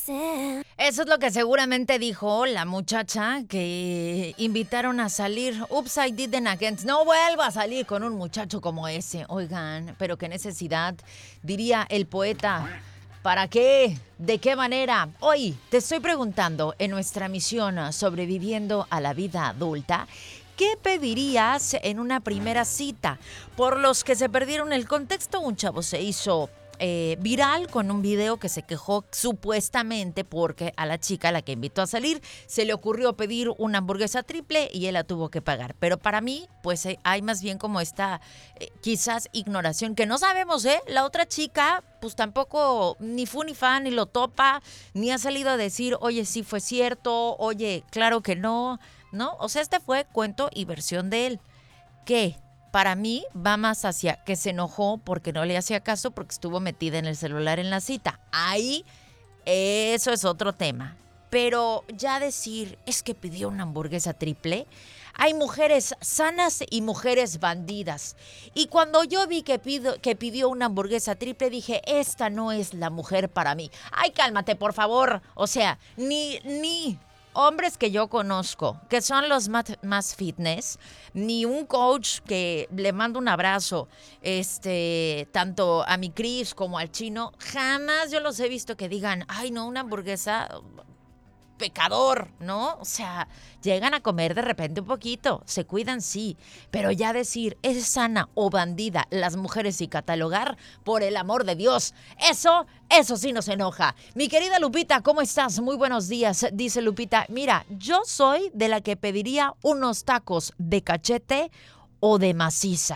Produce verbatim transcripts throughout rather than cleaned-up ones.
Eso es lo que seguramente dijo la muchacha que invitaron a salir. Oops, I didn't again. No vuelva a salir con un muchacho como ese. Oigan, pero qué necesidad, diría el poeta. ¿Para qué? ¿De qué manera? Hoy te estoy preguntando en nuestra misión Sobreviviendo a la Vida Adulta, ¿qué pedirías en una primera cita? Por los que se perdieron el contexto, un chavo se hizo eh, viral con un video que se quejó supuestamente porque a la chica a la que invitó a salir se le ocurrió pedir una hamburguesa triple y él la tuvo que pagar. Pero para mí, pues eh, hay más bien como esta eh, quizás ignoración que no sabemos, ¿eh? La otra chica pues tampoco ni fu ni fa, ni lo topa, ni ha salido a decir, oye, sí fue cierto, oye, claro que no, ¿no? O sea, este fue cuento y versión de él. ¿Qué? Para mí va más hacia que se enojó porque no le hacía caso porque estuvo metida en el celular en la cita. Ahí, eso es otro tema. Pero ya decir, es que pidió una hamburguesa triple. Hay mujeres sanas y mujeres bandidas. Y cuando yo vi que, pido, que pidió una hamburguesa triple, dije, esta no es la mujer para mí. Ay, cálmate, por favor. O sea, ni, ni hombres que yo conozco, que son los más, más fitness, ni un coach que le mando un abrazo, este, tanto a mi Cris como al chino, jamás yo los he visto que digan, ay, no, una hamburguesa pecador, ¿no? O sea, llegan a comer de repente un poquito, se cuidan, sí, pero ya decir es sana o bandida las mujeres y catalogar, por el amor de Dios, eso, eso sí nos enoja. Mi querida Lupita, ¿cómo estás? Muy buenos días, dice Lupita. Mira, yo soy de la que pediría unos tacos de cachete o de maciza.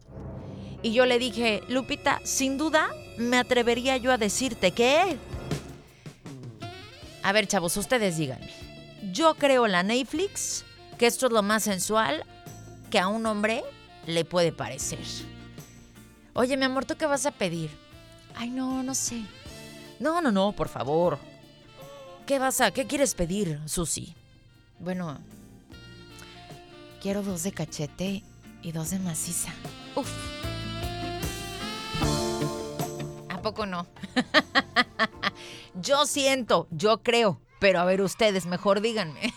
Y yo le dije, Lupita, sin duda me atrevería yo a decirte que... A ver, chavos, ustedes díganme. Yo creo la Netflix, que esto es lo más sensual que a un hombre le puede parecer. Oye, mi amor, ¿tú qué vas a pedir? Ay, no, no sé. No, no, no, por favor. ¿Qué vas a, qué quieres pedir, Susi? Bueno, quiero dos de cachete y dos de maciza. Uf. ¿A poco no? Yo siento, yo creo, pero a ver ustedes, mejor díganme.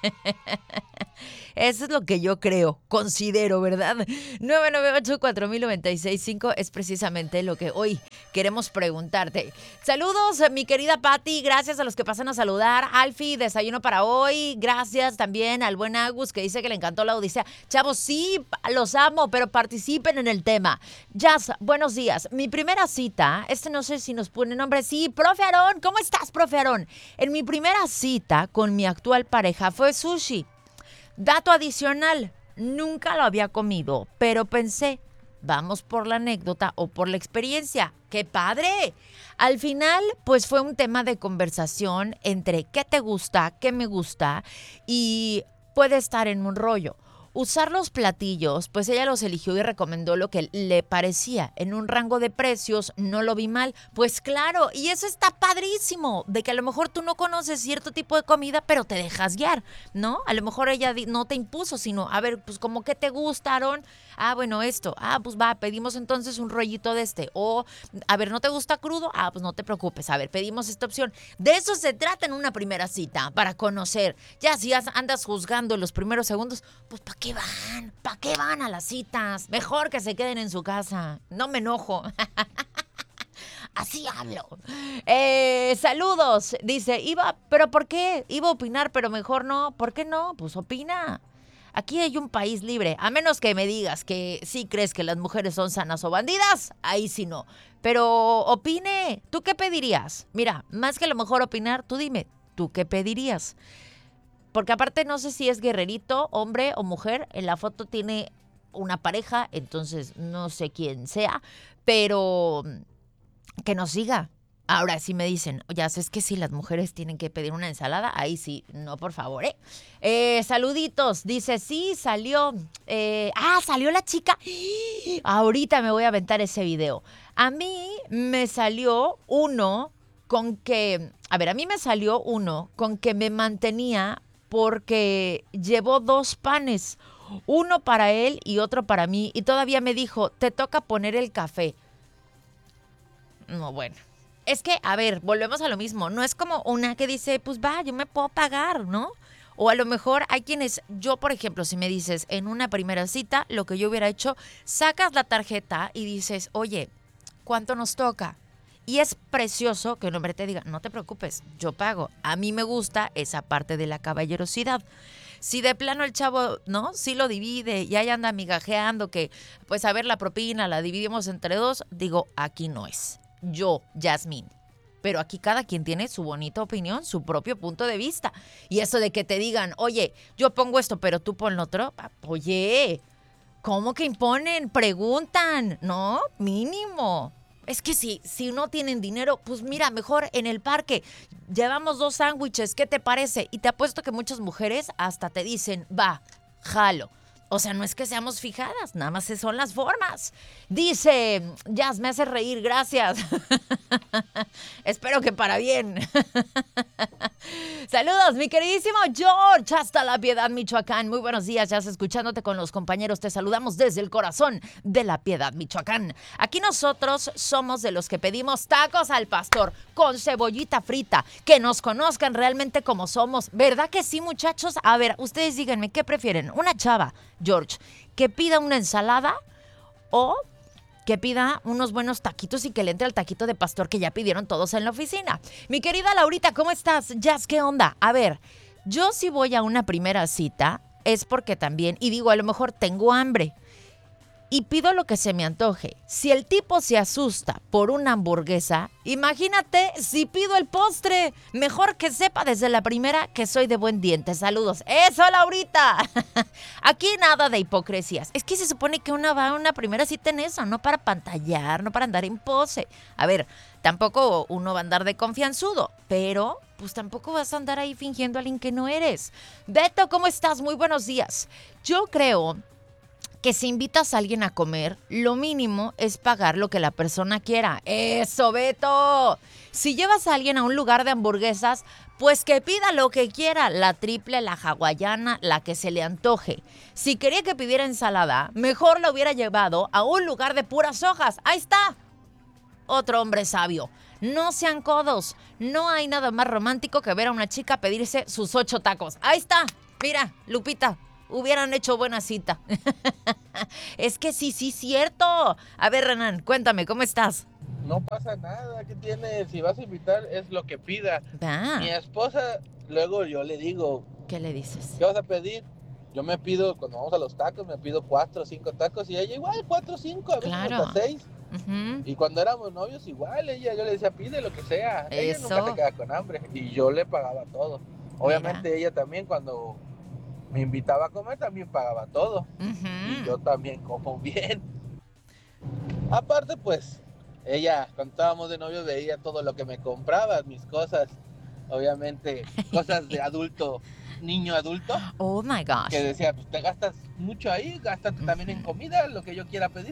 Eso es lo que yo creo, considero, ¿verdad? nueve nueve ocho, cuatro mil noventa y seis cinco es precisamente lo que hoy queremos preguntarte. Saludos, mi querida Patti, gracias a los que pasan a saludar. Alfie, desayuno para hoy. Gracias también al buen Agus que dice que le encantó la odisea. Chavos, sí, los amo, pero participen en el tema. Jazz, buenos días. Mi primera cita, este no sé si nos pone nombre. Sí, profe Aarón, ¿cómo estás, profe Aarón? En mi primera cita con mi actual pareja fue sushi. Dato adicional, nunca lo había comido, pero pensé, vamos por la anécdota o por la experiencia. ¡Qué padre! Al final, pues fue un tema de conversación entre qué te gusta, qué me gusta y puede estar en un rollo. Usar los platillos, pues ella los eligió y recomendó lo que le parecía. En un rango de precios no lo vi mal. Pues claro, y eso está padrísimo, de que a lo mejor tú no conoces cierto tipo de comida, pero te dejas guiar, ¿no? A lo mejor ella no te impuso, sino, a ver, pues como que te gustaron. Ah, bueno, esto. Ah, pues va, pedimos entonces un rollito de este. O, a ver, ¿no te gusta crudo? Ah, pues no te preocupes. A ver, pedimos esta opción. De eso se trata en una primera cita, para conocer. Ya si andas juzgando en los primeros segundos, pues ¿para qué van? ¿Para qué van a las citas? Mejor que se queden en su casa. No me enojo. Así hablo. Eh, saludos. Dice, iba, ¿pero por qué? Iba a opinar, pero mejor no. ¿Por qué no? Pues opina. Aquí hay un país libre, a menos que me digas que sí crees que las mujeres son sanas o bandidas, ahí sí no. Pero opine, ¿tú qué pedirías? Mira, más que a lo mejor opinar, tú dime, ¿tú qué pedirías? Porque aparte no sé si es guerrerito, hombre o mujer, en la foto tiene una pareja, entonces no sé quién sea, pero que nos siga. Ahora sí me dicen, ya sabes que si las mujeres tienen que pedir una ensalada, ahí sí, no, por favor, ¿eh? eh saluditos, dice, sí, salió, eh, ah, salió la chica, ahorita me voy a aventar ese video. A mí me salió uno con que, a ver, a mí me salió uno con que me mantenía porque llevó dos panes, uno para él y otro para mí, y todavía me dijo, te toca poner el café. No, bueno. Es que, a ver, volvemos a lo mismo. No es como una que dice, pues va, yo me puedo pagar, ¿no? O a lo mejor hay quienes, yo por ejemplo, si me dices en una primera cita, lo que yo hubiera hecho, sacas la tarjeta y dices, oye, ¿cuánto nos toca? Y es precioso que un hombre te diga, no te preocupes, yo pago. A mí me gusta esa parte de la caballerosidad. Si de plano el chavo, ¿no? Sí lo divide y ahí anda migajeando que, pues a ver, la propina la dividimos entre dos, digo, aquí no es. Yo, Yasmín. Pero aquí cada quien tiene su bonita opinión, su propio punto de vista. Y eso de que te digan, oye, yo pongo esto, pero tú pon lo otro. Oye, ¿cómo que imponen? Preguntan, ¿no? Mínimo. Es que si, si no tienen dinero, pues mira, mejor en el parque. Llevamos dos sándwiches, ¿qué te parece? Y te apuesto que muchas mujeres hasta te dicen, va, jalo. O sea, no es que seamos fijadas, nada más son las formas. Dice, Jazz, me hace reír, gracias. Espero que para bien. Saludos, mi queridísimo George, hasta La Piedad, Michoacán. Muy buenos días, Jazz, escuchándote con los compañeros. Te saludamos desde el corazón de La Piedad, Michoacán. Aquí nosotros somos de los que pedimos tacos al pastor con cebollita frita, que nos conozcan realmente como somos. ¿Verdad que sí, muchachos? A ver, ustedes díganme, ¿qué prefieren? ¿Una chava, George, que pida una ensalada o que pida unos buenos taquitos y que le entre al taquito de pastor que ya pidieron todos en la oficina? Mi querida Laurita, ¿cómo estás? Jazz, ¿qué onda? A ver, yo si voy a una primera cita es porque también, y digo, a lo mejor tengo hambre y pido lo que se me antoje. Si el tipo se asusta por una hamburguesa, imagínate si pido el postre. Mejor que sepa desde la primera que soy de buen diente. Saludos. ¡Eso, Laurita! Aquí nada de hipocresías. Es que se supone que una va a una primera cita en eso, no para pantallar, no para andar en pose. A ver, tampoco uno va a andar de confianzudo, pero pues tampoco vas a andar ahí fingiendo a alguien que no eres. Beto, ¿cómo estás? Muy buenos días. Yo creo que si invitas a alguien a comer, lo mínimo es pagar lo que la persona quiera. ¡Eso, Beto! Si llevas a alguien a un lugar de hamburguesas, pues que pida lo que quiera, la triple, la hawaiana, la que se le antoje. Si quería que pidiera ensalada, mejor la hubiera llevado a un lugar de puras hojas. ¡Ahí está! Otro hombre sabio. No sean codos. No hay nada más romántico que ver a una chica pedirse sus ocho tacos. ¡Ahí está! Mira, Lupita. Hubieran hecho buena cita. Es que sí, sí, cierto. A ver, Renan, cuéntame, ¿cómo estás? No pasa nada, ¿qué tiene? Si vas a invitar, es lo que pida. Ah. Mi esposa, luego yo le digo, ¿qué le dices? ¿qué vas a pedir? Yo me pido, cuando vamos a los tacos, me pido cuatro o cinco tacos y ella igual, cuatro o cinco, a veces Claro. hasta seis. Uh-huh. Y cuando éramos novios, igual, ella, yo le decía, pide lo que sea. Ella Eso. nunca se queda con hambre y yo le pagaba todo. Obviamente Mira. ella también cuando me invitaba a comer también pagaba todo. Uh-huh. Y yo también como bien. Aparte, pues, ella, cuando estábamos de novios, veía todo lo que me compraba, mis cosas, obviamente, cosas de adulto, niño adulto. Oh, my gosh. Que decía, pues te gastas mucho ahí, gástate uh-huh. también en comida, lo que yo quiera pedir.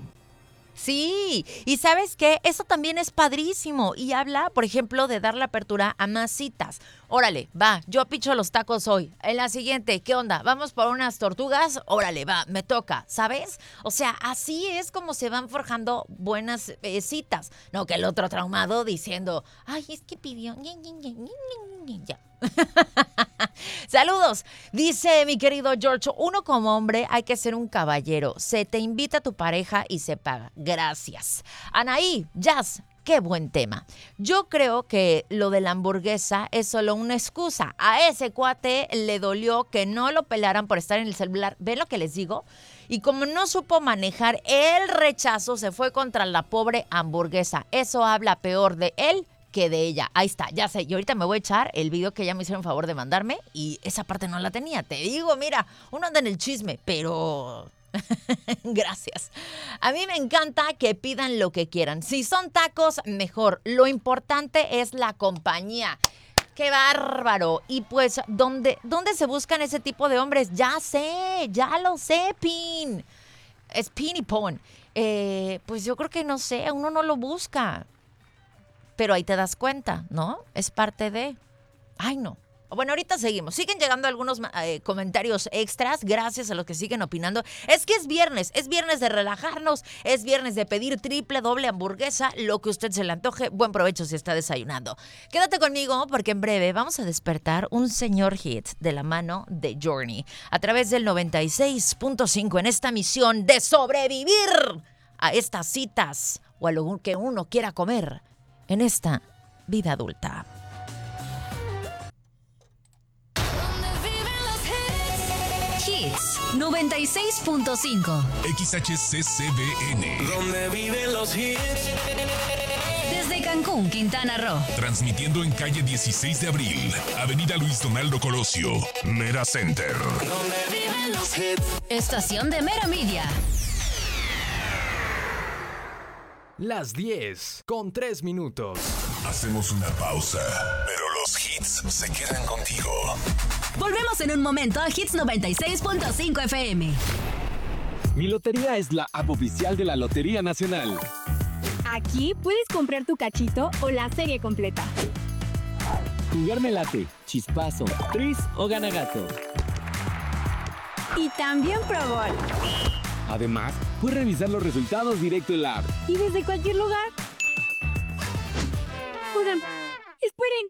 Sí, y ¿sabes qué? Eso también es padrísimo y habla, por ejemplo, de dar la apertura a más citas. Órale, va, yo picho los tacos hoy. En la siguiente, ¿qué onda? ¿Vamos por unas tortugas? Órale, va, me toca, ¿sabes? O sea, así es como se van forjando buenas eh, citas. No que el otro traumado diciendo, ay, es que pidió... Ya. Saludos, dice mi querido George, uno como hombre hay que ser un caballero, se te invita a tu pareja y se paga, gracias. Anaí, Jazz, qué buen tema. Yo creo que lo de la hamburguesa es solo una excusa, a ese cuate le dolió que no lo pelaran por estar en el celular, ¿ven lo que les digo? Y como no supo manejar el rechazo, se fue contra la pobre hamburguesa, eso habla peor de él que de ella. Ahí está, ya sé. Y ahorita me voy a echar el video que ya me hicieron favor de mandarme y esa parte no la tenía. Te digo, mira, uno anda en el chisme, pero... Gracias. A mí me encanta que pidan lo que quieran. Si son tacos, mejor. Lo importante es la compañía. ¡Qué bárbaro! Y pues, ¿dónde, ¿dónde se buscan ese tipo de hombres? Ya sé, ya lo sé, Pin. Es Pin y Pon. Eh, pues yo creo que no sé, uno no lo busca. Pero ahí te das cuenta, ¿no? Es parte de... Ay, no. Bueno, ahorita seguimos. Siguen llegando algunos eh, comentarios extras. Gracias a los que siguen opinando. Es que es viernes. Es viernes de relajarnos. Es viernes de pedir triple, doble hamburguesa. Lo que usted se le antoje. Buen provecho si está desayunando. Quédate conmigo porque en breve vamos a despertar un señor hit de la mano de Journey. A través del noventa y seis punto cinco en esta misión de sobrevivir a estas citas o a lo que uno quiera comer en esta vida adulta. Hits noventa y seis punto cinco. X H C C B N. Donde viven los hits. Desde Cancún, Quintana Roo. Transmitiendo en calle dieciséis de abril, Avenida Luis Donaldo Colosio, Mera Center. Donde viven los hits. Estación de Mera Media. Las diez con tres minutos. Hacemos una pausa, pero los hits se quedan contigo. Volvemos en un momento a Hits noventa y seis punto cinco F M. Mi Lotería es la app oficial de la Lotería Nacional. Aquí puedes comprar tu cachito o la serie completa. Jugar late, chispazo, tris o ganagato. Y también Pro Bowl. Además, puedes revisar los resultados directo en la app. Y desde cualquier lugar. Oigan, esperen.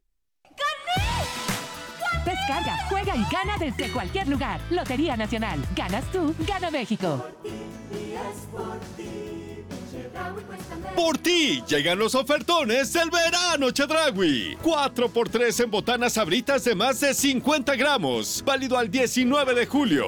Descarga, juega y gana desde cualquier lugar. Lotería Nacional. Ganas tú, gana México. Por ti llegan los ofertones del verano Chedraui. cuatro por tres en botanas Sabritas de más de cincuenta gramos. Válido al diecinueve de julio.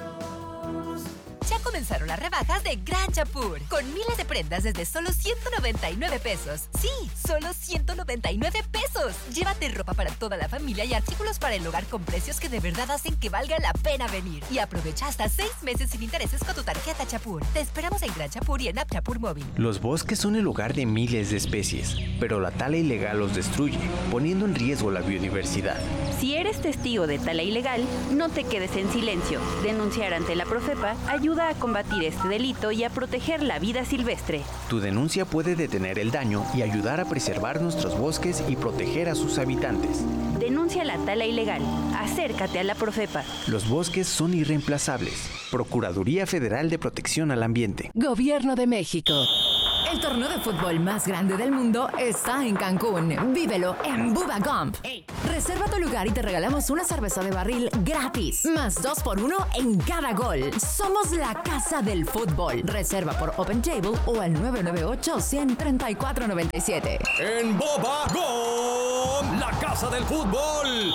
Ya comenzaron las rebajas de Gran Chapur, con miles de prendas desde solo ciento noventa y nueve pesos. Sí, solo ciento noventa y nueve pesos. Llévate ropa para toda la familia y artículos para el hogar con precios que de verdad hacen que valga la pena venir. Y aprovecha hasta seis meses sin intereses con tu tarjeta Chapur. Te esperamos en Gran Chapur y en App Chapur Móvil. Los bosques son el hogar de miles de especies, pero la tala ilegal los destruye, poniendo en riesgo la biodiversidad. Si eres testigo de tala ilegal, no te quedes en silencio. Denunciar ante la Profepa ayuda a combatir este delito y a proteger la vida silvestre. Tu denuncia puede detener el daño y ayudar a preservar nuestros bosques y proteger a sus habitantes. Denuncia la tala ilegal. Acércate a la Profepa. Los bosques son irreemplazables. Procuraduría Federal de Protección al Ambiente. Gobierno de México. El torneo de fútbol más grande del mundo está en Cancún. Vívelo en Bubba Gump. Reserva tu lugar y te regalamos una cerveza de barril gratis. Más dos por uno en cada gol. Somos la casa del fútbol. Reserva por Open Table o al nueve nueve ocho, uno cero tres cuatro nueve siete. En Bubba Gump, la casa del fútbol.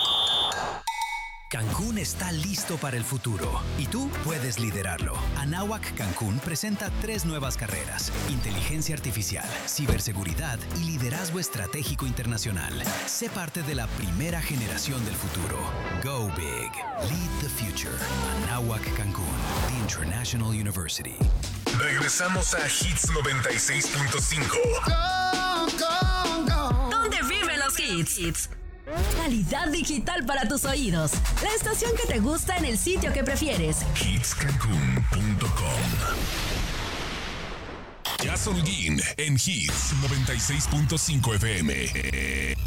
Cancún está listo para el futuro y tú puedes liderarlo. Anáhuac Cancún presenta tres nuevas carreras: inteligencia artificial, ciberseguridad y liderazgo estratégico internacional. Sé parte de la primera generación del futuro. Go big. Lead the future. Anáhuac Cancún, the International University. Regresamos a Hits noventa y seis punto cinco. Go, go, go. ¿Dónde viven los hits? Calidad digital para tus oídos. La estación que te gusta en el sitio que prefieres. hits cancún punto com. Jason Holguín en Hits noventa y seis punto cinco F M.